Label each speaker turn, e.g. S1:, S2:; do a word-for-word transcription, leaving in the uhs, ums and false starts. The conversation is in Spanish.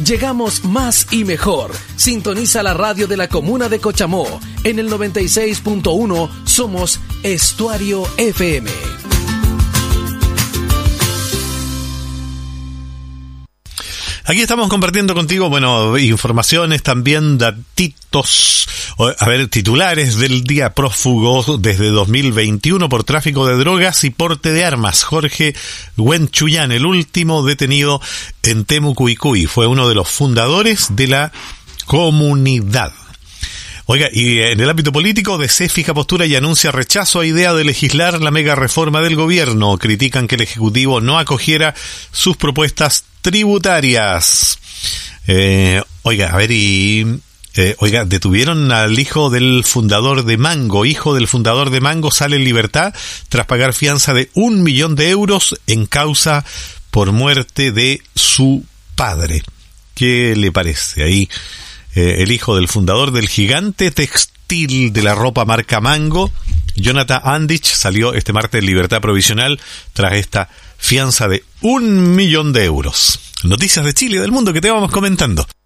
S1: Llegamos más y mejor. Sintoniza la radio de la comuna de Cochamó. En el noventa y seis punto uno somos Estuario F M.
S2: Aquí estamos compartiendo contigo, bueno, informaciones, también datitos, a ver, titulares del día: prófugo desde dos mil veintiuno por tráfico de drogas y porte de armas. Jorge Huenchuyán, el último detenido en Temucuicui, fue uno de los fundadores de la comunidad. Oiga, y en el ámbito político, D C fija postura y anuncia rechazo a idea de legislar la mega reforma del gobierno. Critican que el Ejecutivo no acogiera sus propuestas tributarias. Eh, oiga, a ver, y... Eh, oiga, detuvieron al hijo del fundador de Mango. Hijo del fundador de Mango sale en libertad tras pagar fianza de un millón de euros en causa por muerte de su padre. ¿Qué le parece ahí? Eh, el hijo del fundador del gigante textil de la ropa marca Mango, Jonathan Andich, salió este martes en libertad provisional tras esta fianza de un millón de euros. Noticias de Chile y del mundo que te vamos comentando.